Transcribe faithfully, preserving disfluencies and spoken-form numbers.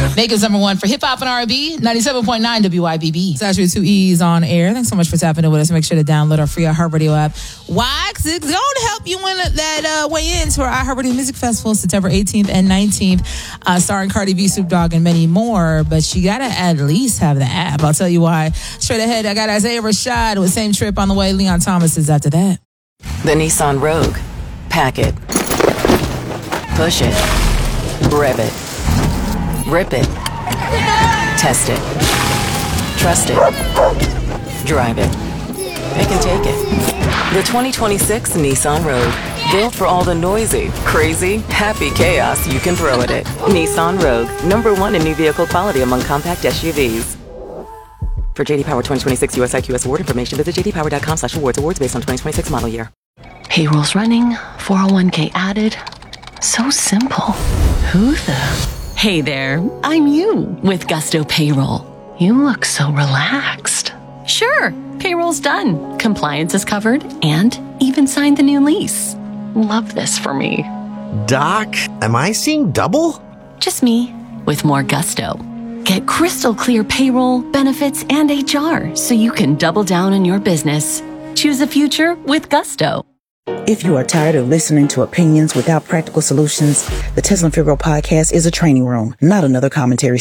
Maker's number one for hip hop and R and B, ninety-seven point nine W I B B. It's actually two E's on air. Thanks so much for tapping in with us. Make sure to download our free iHeartRadio app. Why? Because it's going to help you win that uh, way into our iHeartRadio Music Festival, September eighteenth and nineteenth, uh, starring Cardi B, Snoop Dogg, and many more. But you got to at least have the app. I'll tell you why. Straight ahead, I got Isaiah Rashad with Same Trip on the way. Leon Thomas is after that. The Nissan Rogue. Pack it. Push it. Rev it. Rip it. Test it. Trust it. Drive it. Pick and take it. The twenty twenty-six Nissan Rogue. Built for all the noisy, crazy, happy chaos you can throw at it. Nissan Rogue. Number one in new vehicle quality among compact S U Vs. For J D Power twenty twenty-six U S I Q S award information, visit j d power dot com slash awards. Awards based on twenty twenty-six model year. Payroll's running, four oh one k added. So simple. Who the... Hey there, I'm you with Gusto Payroll. You look so relaxed. Sure, payroll's done. Compliance is covered and even signed the new lease. Love this for me. Doc, am I seeing double? Just me with more gusto. Get crystal clear payroll, benefits, and H R so you can double down on your business. Choose a future with Gusto. If you are tired of listening to opinions without practical solutions, the Tesla and Figaro podcast is a training room, not another commentary